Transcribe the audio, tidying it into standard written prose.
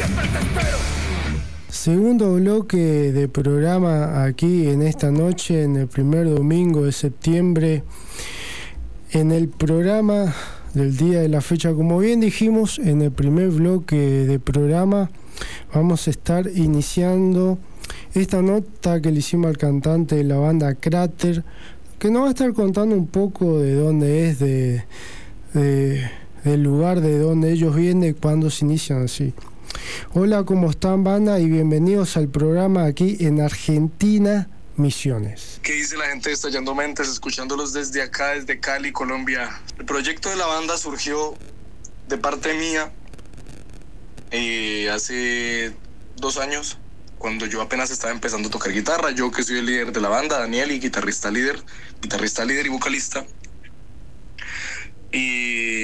Segundo bloque de programa aquí en esta noche, en el primer domingo de septiembre, en el programa del día de la fecha. Como bien dijimos, en el primer bloque de programa vamos a estar iniciando esta nota que le hicimos al cantante de la banda Cráter, que nos va a estar contando un poco de dónde es, del lugar de donde ellos vienen y cuándo se inician así. Hola, ¿cómo están, banda? Y bienvenidos al programa aquí en Argentina, Misiones. ¿Qué dice la gente de Estallando Mentes? Escuchándolos desde acá, desde Cali, Colombia. El proyecto de la banda surgió de parte mía hace 2 años, cuando yo apenas estaba empezando a tocar guitarra. Yo, que soy el líder de la banda, Daniel, y guitarrista líder y vocalista. Y